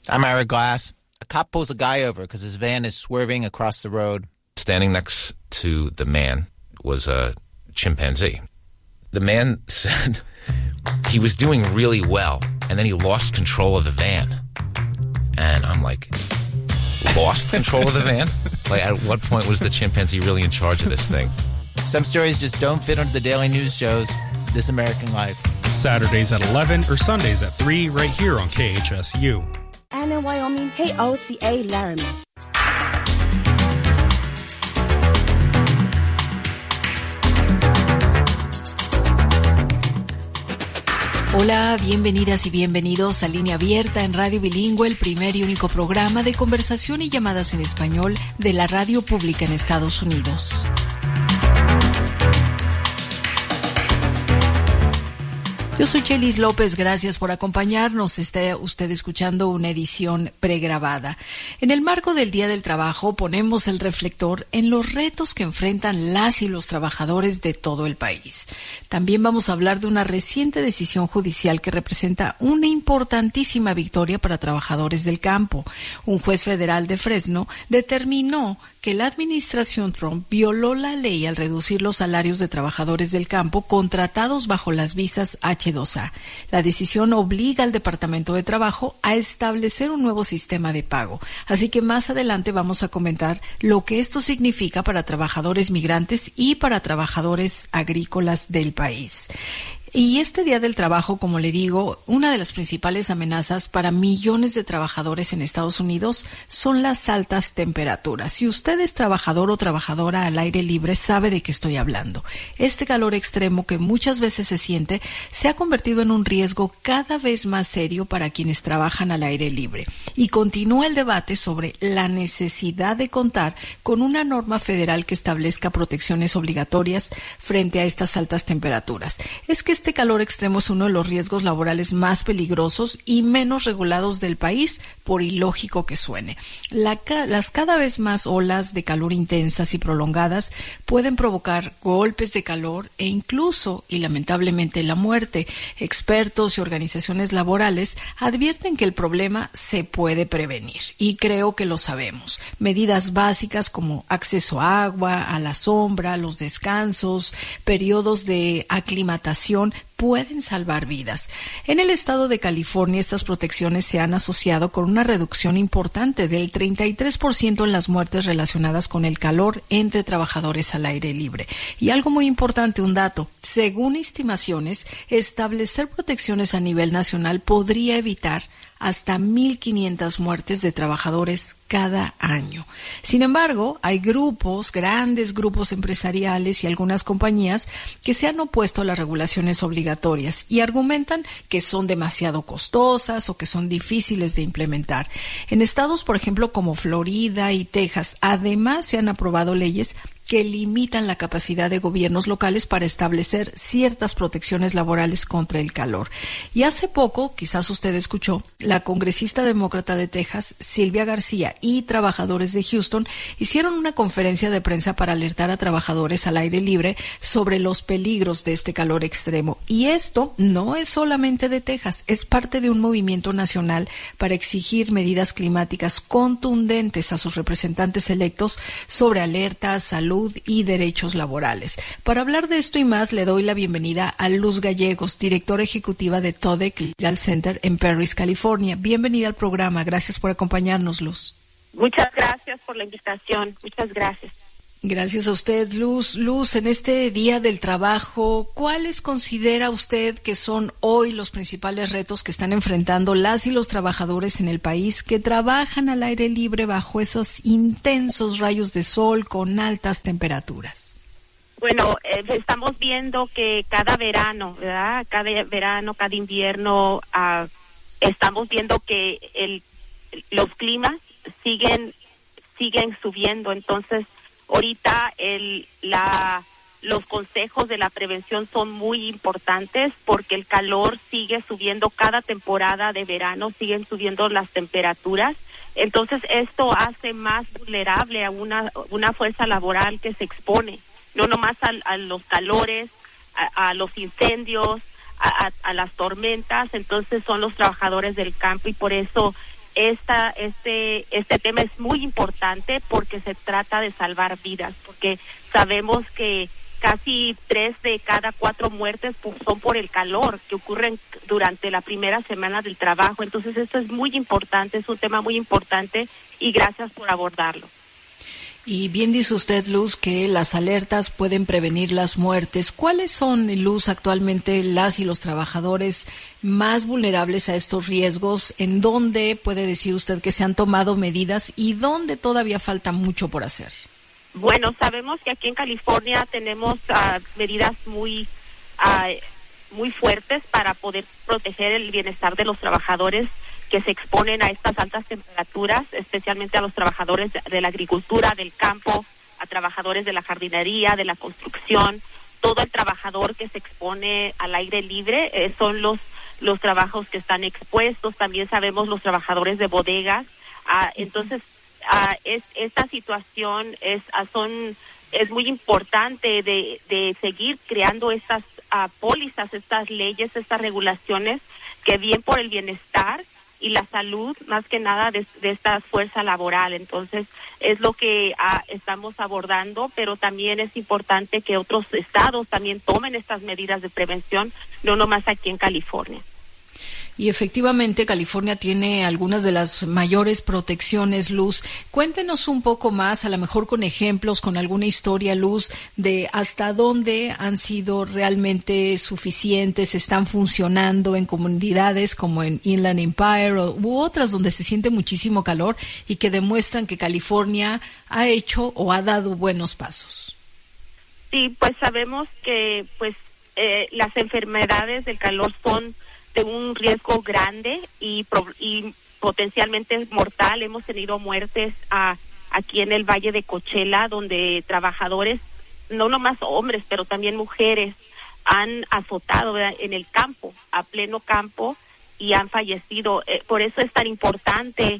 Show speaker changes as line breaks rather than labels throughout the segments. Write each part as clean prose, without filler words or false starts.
I'm Ira Glass. A cop pulls a guy over because his van is swerving across the road.
Standing next to the man was a chimpanzee. The man said he was doing really well, and then he lost control of the van. And I'm like, lost control of the van? Like, at what point was the chimpanzee really in charge of this thing?
Some stories just don't fit onto the daily news shows. This American Life.
Saturdays at 11 or Sundays at 3 right here on KHSU.
And in Wyoming, KOCA Laramie.
Hola, bienvenidas y bienvenidos a Línea Abierta en Radio Bilingüe, el primer y único programa de conversación y llamadas en español de la radio pública en Estados Unidos. Yo soy Chelis López, gracias por acompañarnos. Está usted escuchando una edición pregrabada. En el marco del Día del Trabajo ponemos el reflector en los retos que enfrentan las y los trabajadores de todo el país. También vamos a hablar de una reciente decisión judicial que representa una importantísima victoria para trabajadores del campo. Un juez federal de Fresno determinó que la administración Trump violó la ley al reducir los salarios de trabajadores del campo contratados bajo las visas H-2A. La decisión obliga al Departamento de Trabajo a establecer un nuevo sistema de pago. Así que más adelante vamos a comentar lo que esto significa para trabajadores migrantes y para trabajadores agrícolas del país. Y este Día del Trabajo, como le digo, una de las principales amenazas para millones de trabajadores en Estados Unidos son las altas temperaturas. Si usted es trabajador o trabajadora al aire libre, sabe de qué estoy hablando. Este calor extremo que muchas veces se siente se ha convertido en un riesgo cada vez más serio para quienes trabajan al aire libre. Y continúa el debate sobre la necesidad de contar con una norma federal que establezca protecciones obligatorias frente a estas altas temperaturas. Es que este calor extremo es uno de los riesgos laborales más peligrosos y menos regulados del país, por ilógico que suene. Las cada vez más olas de calor intensas y prolongadas pueden provocar golpes de calor e incluso, y lamentablemente, la muerte. Expertos y organizaciones laborales advierten que el problema se puede prevenir, y creo que lo sabemos. Medidas básicas como acceso a agua, a la sombra, los descansos, periodos de aclimatación pueden salvar vidas. En el estado de California, estas protecciones se han asociado con una reducción importante del 33% en las muertes relacionadas con el calor entre trabajadores al aire libre. Y algo muy importante, un dato: según estimaciones, establecer protecciones a nivel nacional podría evitar hasta 1,500 muertes de trabajadores cada año. Sin embargo, hay grandes grupos empresariales y algunas compañías que se han opuesto a las regulaciones obligatorias y argumentan que son demasiado costosas o que son difíciles de implementar. En estados, por ejemplo, como Florida y Texas, además se han aprobado leyes que limitan la capacidad de gobiernos locales para establecer ciertas protecciones laborales contra el calor. Y hace poco, quizás usted escuchó, la congresista demócrata de Texas, Sylvia García, y trabajadores de Houston hicieron una conferencia de prensa para alertar a trabajadores al aire libre sobre los peligros de este calor extremo. Y esto no es solamente de Texas, es parte de un movimiento nacional para exigir medidas climáticas contundentes a sus representantes electos sobre alertas, salud y derechos laborales. Para hablar de esto y más, le doy la bienvenida a Luz Gallegos, directora ejecutiva de TODEC Legal Center en Perris, California. Bienvenida al programa. Gracias por acompañarnos, Luz.
Muchas gracias por la invitación. Muchas gracias.
Gracias a usted, Luz. Luz, en este Día del Trabajo, ¿cuáles considera usted que son hoy los principales retos que están enfrentando las y los trabajadores en el país que trabajan al aire libre bajo esos intensos rayos de sol con altas temperaturas?
Bueno, estamos viendo que cada verano, ¿verdad? Cada invierno, estamos viendo que los climas siguen subiendo. Entonces, ahorita los consejos de la prevención son muy importantes porque el calor sigue subiendo cada temporada de verano, siguen subiendo las temperaturas. Entonces esto hace más vulnerable a una fuerza laboral que se expone, no nomás a los calores, a los incendios, a las tormentas. Entonces son los trabajadores del campo y por eso este tema es muy importante porque se trata de salvar vidas, porque sabemos que casi 3 de cada 4 muertes son por el calor que ocurren durante la primera semana del trabajo. Entonces esto es muy importante, es un tema muy importante y gracias por abordarlo.
Y bien dice usted, Luz, que las alertas pueden prevenir las muertes. ¿Cuáles son, Luz, actualmente las y los trabajadores más vulnerables a estos riesgos? ¿En dónde puede decir usted que se han tomado medidas y dónde todavía falta mucho por hacer?
Bueno, sabemos que aquí en California tenemos medidas muy fuertes para poder proteger el bienestar de los trabajadores que se exponen a estas altas temperaturas, especialmente a los trabajadores de la agricultura, del campo, a trabajadores de la jardinería, de la construcción. Todo el trabajador que se expone al aire libre son los trabajos que están expuestos. También sabemos los trabajadores de bodegas. Entonces, esta situación es muy importante de seguir creando estas pólizas, estas leyes, estas regulaciones que bien por el bienestar y la salud, más que nada, de esta fuerza laboral. Entonces, es lo que estamos abordando, pero también es importante que otros estados también tomen estas medidas de prevención, no nomás aquí en California.
Y efectivamente, California tiene algunas de las mayores protecciones, Luz. Cuéntenos un poco más, a lo mejor con ejemplos, con alguna historia, Luz, de hasta dónde han sido realmente suficientes, están funcionando en comunidades como en Inland Empire u otras donde se siente muchísimo calor y que demuestran que California ha hecho o ha dado buenos pasos.
Sí, pues sabemos que las enfermedades del calor son de un riesgo grande y potencialmente mortal. Hemos tenido muertes aquí en el Valle de Coachella, donde trabajadores, no nomás hombres, pero también mujeres, han azotado, ¿verdad?, en el campo, a pleno campo, y han fallecido. Por eso es tan importante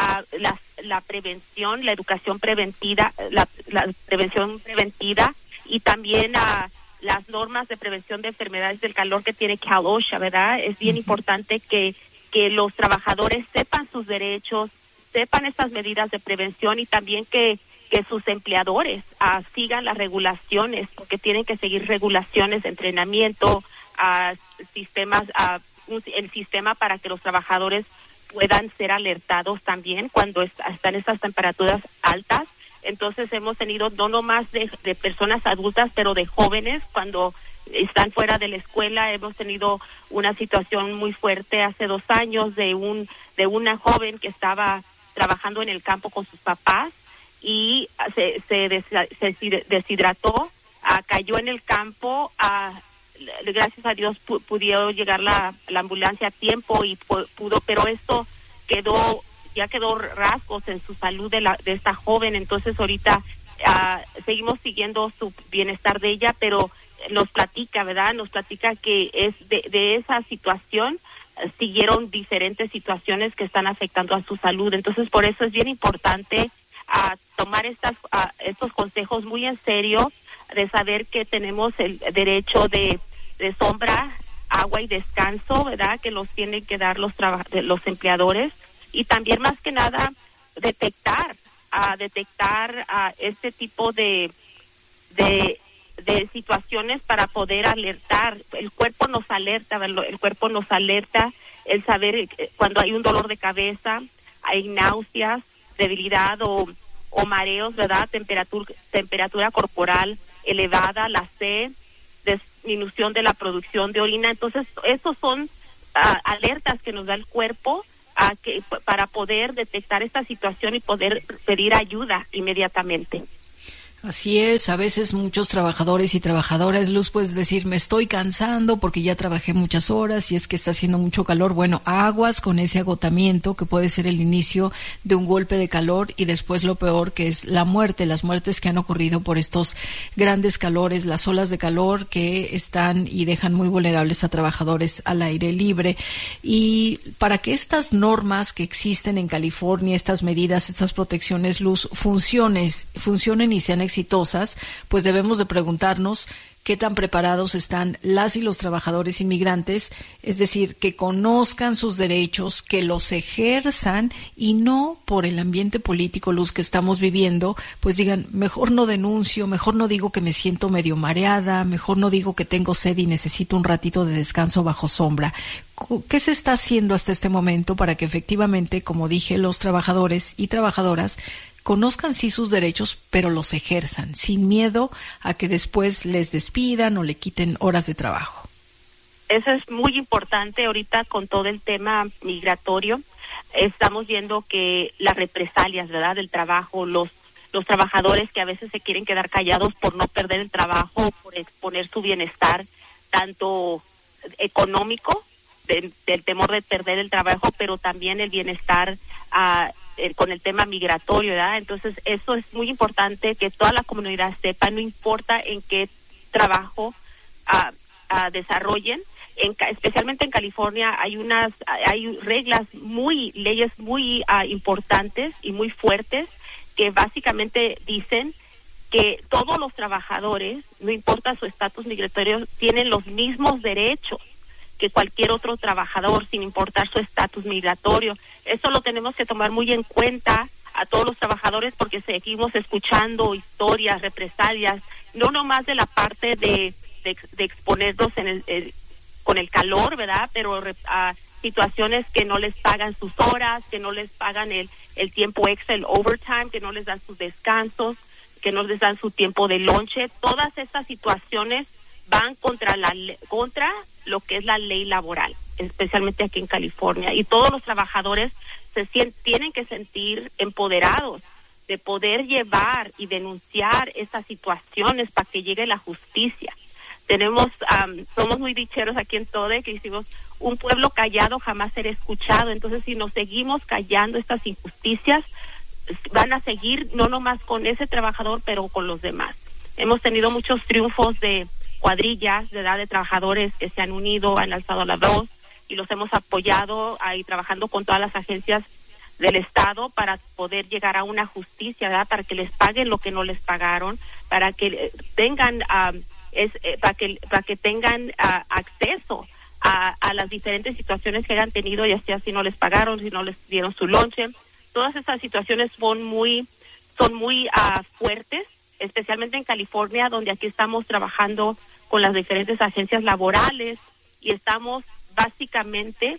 la prevención, la educación preventiva, la prevención preventiva, y también las normas de prevención de enfermedades del calor que tiene Cal OSHA, ¿verdad? Es bien importante que los trabajadores sepan sus derechos, sepan estas medidas de prevención y también que sus empleadores sigan las regulaciones, porque tienen que seguir regulaciones de entrenamiento, sistemas, el sistema para que los trabajadores puedan ser alertados también cuando están estas temperaturas altas. Entonces hemos tenido no nomás de personas adultas, pero de jóvenes cuando están fuera de la escuela. Hemos tenido una situación muy fuerte hace 2 años de una joven que estaba trabajando en el campo con sus papás y se deshidrató, cayó en el campo. Gracias a Dios pudo llegar la ambulancia a tiempo y pudo, pero esto ya quedó rasgos en su salud de esta joven. Entonces ahorita seguimos siguiendo su bienestar de ella, pero nos platica, ¿verdad? Nos platica que es de esa situación siguieron diferentes situaciones que están afectando a su salud. Entonces por eso es bien importante tomar estos consejos muy en serio, de saber que tenemos el derecho de sombra, agua y descanso, ¿verdad?, que los tienen que dar los empleadores. Y también, más que nada, detectar este tipo de situaciones para poder alertar. El cuerpo nos alerta, el saber cuando hay un dolor de cabeza, hay náuseas, debilidad o mareos, ¿verdad?, temperatura corporal elevada, la sed, disminución de la producción de orina. Entonces, esos son alertas que nos da el cuerpo para poder detectar esta situación y poder pedir ayuda inmediatamente.
Así es, a veces muchos trabajadores y trabajadoras, Luz, puedes decir, me estoy cansando porque ya trabajé muchas horas y es que está haciendo mucho calor. Bueno, aguas con ese agotamiento que puede ser el inicio de un golpe de calor y después lo peor, que es la muerte, las muertes que han ocurrido por estos grandes calores, las olas de calor que están y dejan muy vulnerables a trabajadores al aire libre. Y para que estas normas que existen en California, estas medidas, estas protecciones, Luz, funcionen y sean exitosas, pues debemos de preguntarnos qué tan preparados están las y los trabajadores inmigrantes, es decir, que conozcan sus derechos, que los ejerzan y no por el ambiente político, Luz, que estamos viviendo, pues digan, mejor no denuncio, mejor no digo que me siento medio mareada, mejor no digo que tengo sed y necesito un ratito de descanso bajo sombra. ¿Qué se está haciendo hasta este momento para que efectivamente, como dije, los trabajadores y trabajadoras conozcan sí sus derechos, pero los ejerzan, sin miedo a que después les despidan o le quiten horas de trabajo?
Eso es muy importante ahorita con todo el tema migratorio. Estamos viendo que las represalias, ¿verdad?, del trabajo, los trabajadores que a veces se quieren quedar callados por no perder el trabajo, por exponer su bienestar, tanto económico, del temor de perder el trabajo, pero también el bienestar con el tema migratorio, ¿verdad? Entonces, eso es muy importante que toda la comunidad sepa, no importa en qué trabajo desarrollen. Especialmente en California hay leyes muy importantes y muy fuertes que básicamente dicen que todos los trabajadores, no importa su estatus migratorio, tienen los mismos derechos que cualquier otro trabajador, sin importar su estatus migratorio. Eso lo tenemos que tomar muy en cuenta a todos los trabajadores, porque seguimos escuchando historias, represalias, no nomás de la parte de exponernos con el calor, ¿verdad?, pero a situaciones que no les pagan sus horas, que no les pagan el tiempo extra, el overtime, que no les dan sus descansos, que no les dan su tiempo de lonche. Todas estas situaciones van contra lo que es la ley laboral, especialmente aquí en California. Y todos los trabajadores tienen que sentir empoderados de poder llevar y denunciar estas situaciones para que llegue la justicia. Somos muy dicheros aquí en Tode, que hicimos un pueblo callado jamás será escuchado. Entonces, si nos seguimos callando estas injusticias, van a seguir no nomás con ese trabajador, pero con los demás. Hemos tenido muchos triunfos de cuadrillas, de trabajadores que se han unido, han alzado la voz y los hemos apoyado ahí trabajando con todas las agencias del Estado para poder llegar a una justicia, ¿verdad?, para que les paguen lo que no les pagaron, para que tengan para que tengan acceso a las diferentes situaciones que hayan tenido, ya sea si no les pagaron, si no les dieron su lonche. Todas estas situaciones son muy fuertes, especialmente en California, donde aquí estamos trabajando con las diferentes agencias laborales y estamos básicamente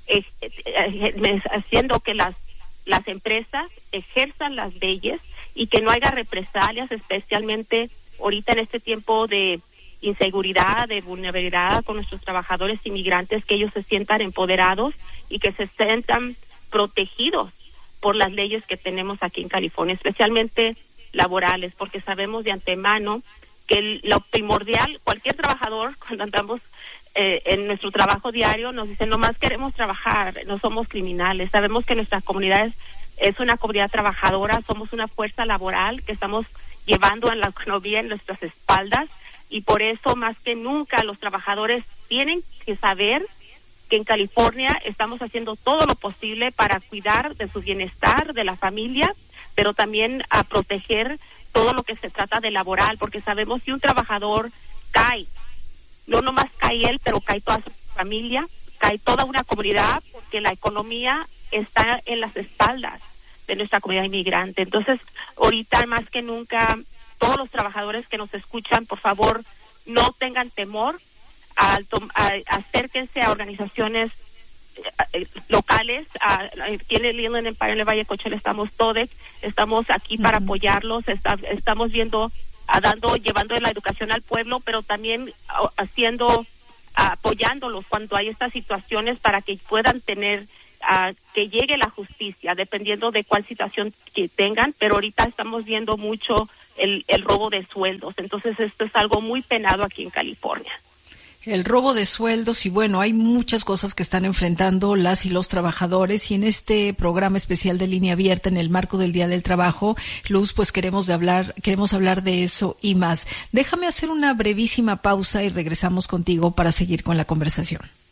haciendo que las empresas ejerzan las leyes y que no haya represalias, especialmente ahorita en este tiempo de inseguridad, de vulnerabilidad con nuestros trabajadores inmigrantes, que ellos se sientan empoderados y que se sientan protegidos por las leyes que tenemos aquí en California, especialmente laborales, porque sabemos de antemano que lo primordial, cualquier trabajador, cuando andamos en nuestro trabajo diario, nos dicen, nomás queremos trabajar, no somos criminales. Sabemos que nuestra comunidad es una comunidad trabajadora, somos una fuerza laboral que estamos llevando en la economía en nuestras espaldas, y por eso más que nunca los trabajadores tienen que saber que en California estamos haciendo todo lo posible para cuidar de su bienestar, de la familia, pero también a proteger todo lo que se trata de laboral, porque sabemos que un trabajador cae, no nomás cae él, pero cae toda su familia, cae toda una comunidad, porque la economía está en las espaldas de nuestra comunidad inmigrante. Entonces, ahorita más que nunca, todos los trabajadores que nos escuchan, por favor, no tengan temor, acérquense a organizaciones locales. Aquí en el Inland Empire, en el Valle Coachella, estamos TODEC, estamos aquí para apoyarlos, estamos llevando la educación al pueblo, pero también apoyándolos cuando hay estas situaciones para que puedan tener que llegue la justicia, dependiendo de cuál situación que tengan. Pero ahorita estamos viendo mucho el robo de sueldos, entonces esto es algo muy penado aquí en California.
El robo de sueldos, y bueno, hay muchas cosas que están enfrentando las y los trabajadores, y en este programa especial de Línea Abierta, en el marco del Día del Trabajo, Luz, pues queremos hablar de eso y más. Déjame hacer una brevísima pausa y regresamos contigo para seguir con la conversación.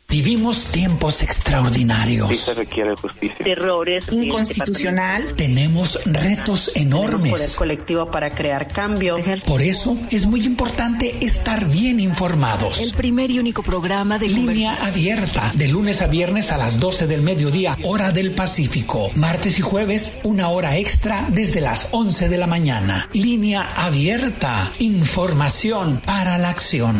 Vivimos tiempos extraordinarios.
Sí se requiere justicia.
Errores.
Inconstitucional. Tenemos retos enormes.
Tenemos poder colectivo para crear cambio.
Por eso es muy importante estar bien informados.
El primer y único programa de
Línea Abierta, de lunes a viernes a las 12 del mediodía, hora del Pacífico. Martes y jueves, 1 hora extra desde las 11 de la mañana. Línea Abierta. Información para la acción.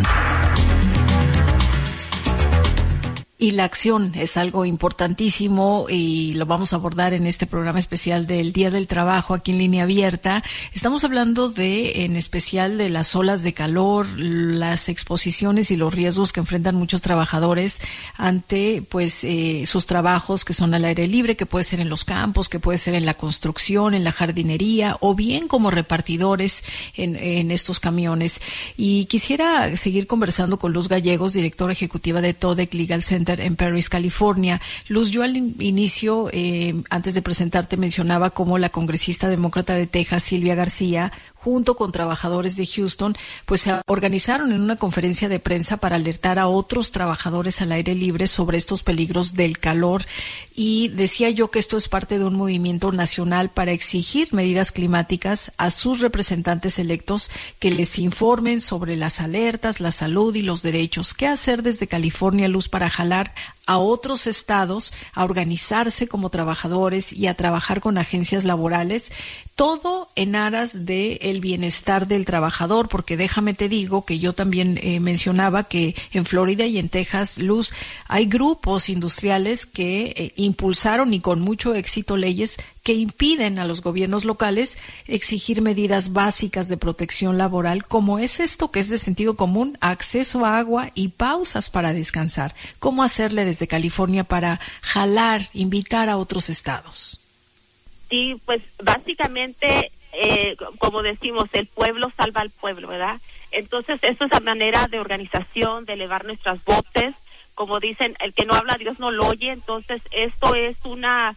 Y la acción es algo importantísimo y lo vamos a abordar en este programa especial del Día del Trabajo aquí en Línea Abierta. Estamos hablando en especial de las olas de calor, las exposiciones y los riesgos que enfrentan muchos trabajadores ante sus trabajos que son al aire libre, que puede ser en los campos, que puede ser en la construcción, en la jardinería o bien como repartidores en estos camiones. Y quisiera seguir conversando con Luz Gallegos, directora ejecutiva de TODEC Legal Center en Perris, California. Luz, yo al inicio, antes de presentarte, mencionaba cómo la congresista demócrata de Texas, Silvia García, junto con trabajadores de Houston, pues se organizaron en una conferencia de prensa para alertar a otros trabajadores al aire libre sobre estos peligros del calor. Y decía yo que esto es parte de un movimiento nacional para exigir medidas climáticas a sus representantes electos que les informen sobre las alertas, la salud y los derechos. ¿Qué hacer desde California, Luz, para jalar a otros estados a organizarse como trabajadores y a trabajar con agencias laborales, todo en aras de el bienestar del trabajador? Porque déjame te digo que yo también mencionaba que en Florida y en Texas, Luz, hay grupos industriales que impulsaron y con mucho éxito leyes que impiden a los gobiernos locales exigir medidas básicas de protección laboral, como es esto que es de sentido común: acceso a agua y pausas para descansar. ¿Cómo hacerle desde California para jalar, invitar a otros estados?
Sí, pues básicamente, como decimos, el pueblo salva al pueblo, ¿verdad? Entonces, esto es la manera de organización, de elevar nuestras voces. Como dicen, el que no habla, Dios no lo oye. Entonces, esto es una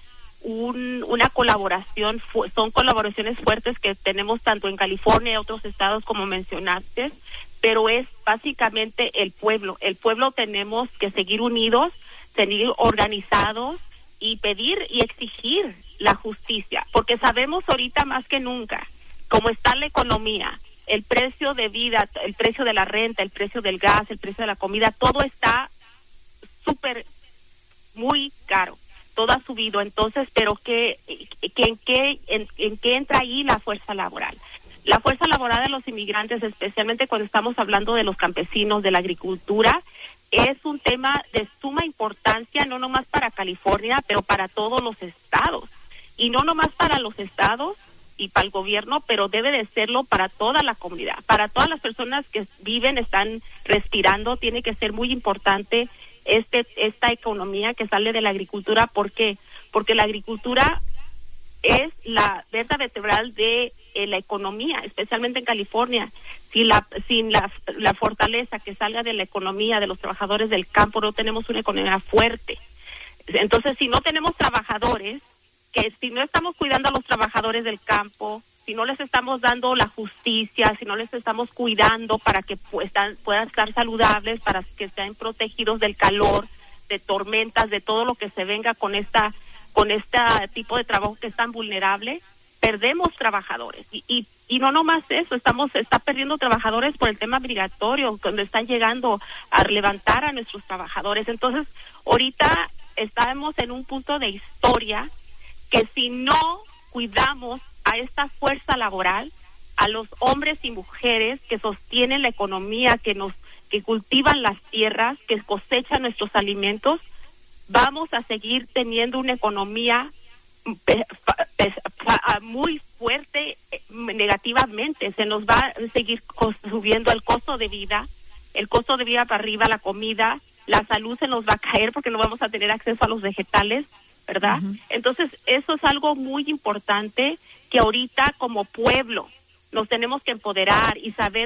colaboración, son colaboraciones fuertes que tenemos tanto en California y otros estados como mencionaste, pero es básicamente el pueblo. El pueblo tenemos que seguir unidos, seguir organizados y pedir y exigir la justicia, porque sabemos ahorita más que nunca cómo está la economía, el precio de vida, el precio de la renta, el precio del gas, el precio de la comida, todo está muy caro. Todo ha subido. Entonces, pero ¿en qué entra ahí la fuerza laboral? La fuerza laboral de los inmigrantes, especialmente cuando estamos hablando de los campesinos, de la agricultura, es un tema de suma importancia, no nomás para California, pero para todos los estados. Y no nomás para los estados y para el gobierno, pero debe de serlo para toda la comunidad. Para todas las personas que viven, están respirando, tiene que ser muy importante esta economía que sale de la agricultura. ¿Por qué? Porque la agricultura es la vértebra vertebral de la economía, especialmente en California. Sin la fortaleza que salga de la economía de los trabajadores del campo, no tenemos una economía fuerte. Entonces, si no tenemos trabajadores, que si no estamos cuidando a los trabajadores del campo, si no les estamos dando la justicia, si no les estamos cuidando para que puedan estar saludables, para que estén protegidos del calor, de tormentas, de todo lo que se venga con este tipo de trabajo que es tan vulnerable, perdemos trabajadores. Y no nomás eso, está perdiendo trabajadores por el tema migratorio, cuando están llegando a levantar a nuestros trabajadores. Entonces, ahorita estamos en un punto de historia que si no cuidamos a esta fuerza laboral, a los hombres y mujeres que sostienen la economía, que cultivan las tierras, que cosechan nuestros alimentos, vamos a seguir teniendo una economía muy fuerte negativamente. Se nos va a seguir subiendo el costo de vida para arriba, la comida, la salud se nos va a caer porque no vamos a tener acceso a los vegetales, ¿verdad? Uh-huh. Entonces, eso es algo muy importante que ahorita como pueblo nos tenemos que empoderar y saber